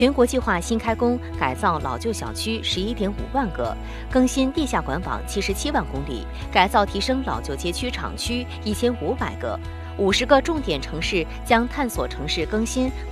全国计划新开工改造老旧小区11.5万个，更新地下管网77万公里，改造提升老旧街区厂区1500个。50个重点城市将探索城市更新